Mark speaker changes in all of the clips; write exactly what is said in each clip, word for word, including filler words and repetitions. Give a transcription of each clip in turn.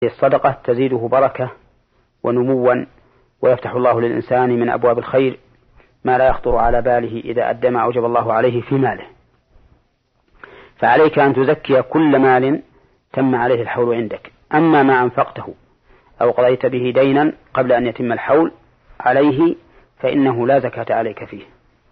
Speaker 1: الصدقة تزيده بركة ونموا، ويفتح الله للإنسان من أبواب الخير ما لا يخطر على باله إذا أدى ما أوجب الله عليه في ماله. فعليك أن تزكي كل مال تم عليه الحول عندك. أما ما أنفقته أو قضيت به دينا قبل أن يتم الحول عليه فإنه لا زكاة عليك فيه.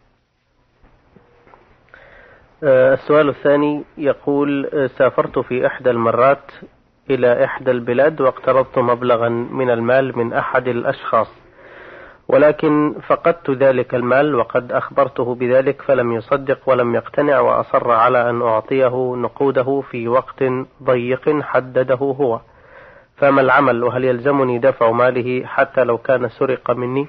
Speaker 2: السؤال الثاني يقول: سافرت في إحدى المرات إلى إحدى البلاد واقترضت مبلغا من المال من أحد الأشخاص، ولكن فقدت ذلك المال وقد أخبرته بذلك فلم يصدق ولم يقتنع وأصر على أن أعطيه نقوده في وقت ضيق حدده هو، فما العمل؟ وهل يلزمني دفع ماله حتى لو كان سرق مني؟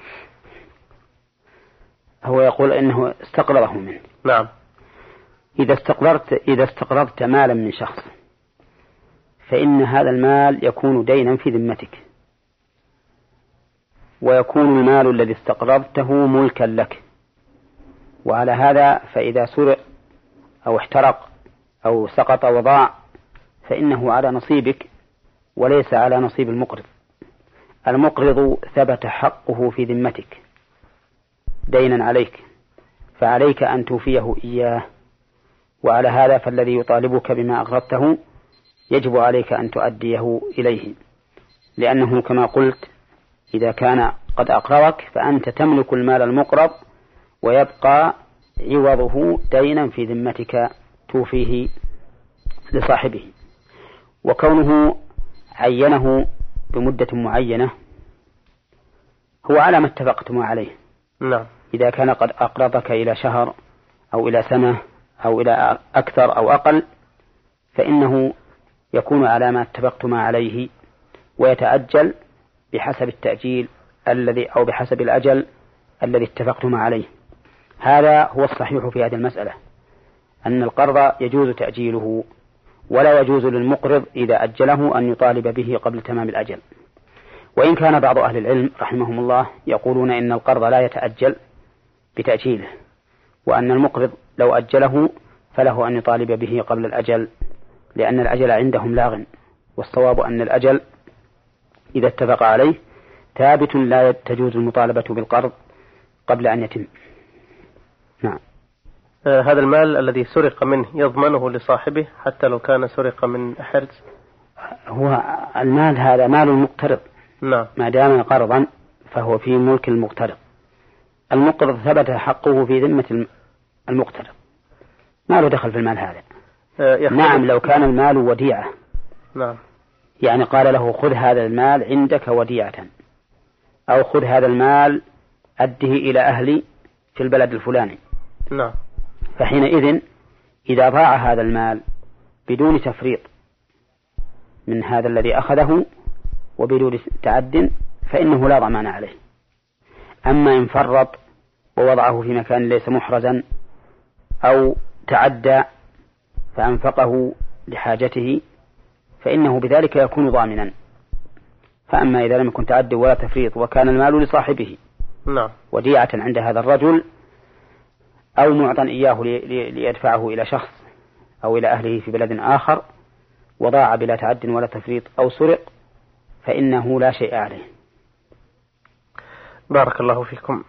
Speaker 1: هو يقول إنه استقرضه منه.
Speaker 2: نعم.
Speaker 1: إذا استقرضت إذا استقرضت مالا من شخص فإن هذا المال يكون دينا في ذمتك، ويكون المال الذي استقرضته ملكا لك. وعلى هذا فإذا سرق أو احترق أو سقط وضاع فإنه على نصيبك وليس على نصيب المقرض. المقرض ثبت حقه في ذمتك دينا عليك، فعليك أن توفيه إياه. وعلى هذا فالذي يطالبك بما أقرضته يجب عليك أن تؤديه إليه، لأنه كما قلت إذا كان قد أقرضك فأنت تملك المال المقرض ويبقى عوضه دينا في ذمتك توفيه لصاحبه. وكونه عينه بمدة معينة هو على ما اتفقتم عليه.
Speaker 2: نعم.
Speaker 1: إذا كان قد أقرضك إلى شهر أو إلى سنة أو إلى أكثر أو أقل فإنه يكون على ما اتفقتم عليه ويتأجل بحسب التأجيل الذي أو بحسب الأجل الذي اتفقتم عليه. هذا هو الصحيح في هذه المسألة، أن القرض يجوز تأجيله، ولا يجوز للمقرض إذا أجله أن يطالب به قبل تمام الأجل. وإن كان بعض أهل العلم رحمهم الله يقولون إن القرض لا يتأجل بتأجيله، وأن المقرض لو أجله فله أن يطالب به قبل الأجل، لأن الأجل عندهم لاغ. والصواب أن الأجل إذا اتفق عليه ثابت لا تجوز المطالبة بالقرض قبل أن يتم. نعم.
Speaker 2: آه هذا المال الذي سرق منه يضمنه لصاحبه حتى لو كان سرق من حرز؟
Speaker 1: هو المال هذا مال المقترض.
Speaker 2: نعم.
Speaker 1: ما دام قرضا فهو في ملك المقترض. المقرض ثبت حقه في ذمة المقترض، ما له دخل في المال هذا.
Speaker 2: آه
Speaker 1: نعم لو كان المال وديعة.
Speaker 2: نعم.
Speaker 1: يعني قال له خذ هذا المال عندك وديعة، أو خذ هذا المال أده إلى أهلي في البلد الفلاني.
Speaker 2: نعم.
Speaker 1: فحينئذ إذا ضاع هذا المال بدون تفريط من هذا الذي أخذه وبدون تعد فإنه لا ضمان عليه. أما إن فرط ووضعه في مكان ليس محرزا أو تعدى فأنفقه لحاجته فإنه بذلك يكون ضامنا. فأما إذا لم يكن تعد ولا تفريط وكان المال لصاحبه
Speaker 2: نعم.
Speaker 1: وديعة عند هذا الرجل أو معطى إياه ليدفعه إلى شخص أو إلى أهله في بلد آخر وضاع بلا تعد ولا تفريط أو سرق فإنه لا شيء عليه.
Speaker 2: بارك الله فيكم.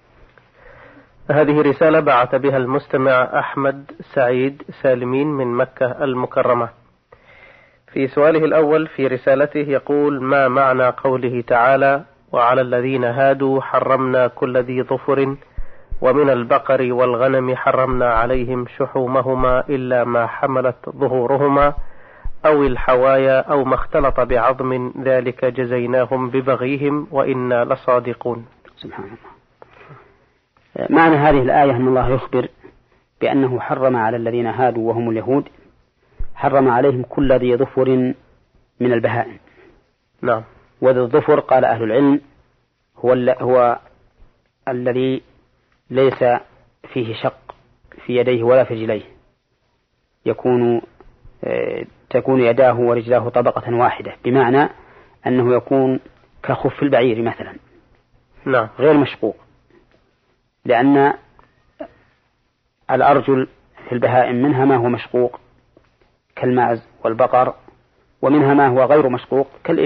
Speaker 2: هذه رسالة بعث بها المستمع أحمد سعيد سالمين من مكة المكرمة. في سؤاله الأول في رسالته يقول: ما معنى قوله تعالى: وعلى الذين هادوا حرمنا كل ذي ظفر ومن البقر والغنم حرمنا عليهم شحومهما إلا ما حملت ظهورهما أو الحوايا أو ما اختلط بعظم ذلك جزيناهم ببغيهم وإنا لصادقون.
Speaker 1: سبحان الله. معنى هذه الآية أن الله يخبر بأنه حرم على الذين هادوا وهم اليهود حرم عليهم كل ذي ظفر من البهائم.
Speaker 2: نعم.
Speaker 1: وذي الظفر قال أهل العلم هو, هو الذي ليس فيه شق في يديه ولا في رجليه، يكون تكون يداه ورجلاه طبقة واحدة، بمعنى أنه يكون كخف البعير مثلا.
Speaker 2: نعم.
Speaker 1: غير مشقوق، لأن الأرجل في البهائم منها ما هو مشقوق كالمعز والبقر ومنها ما هو غير مشقوق كالإبل.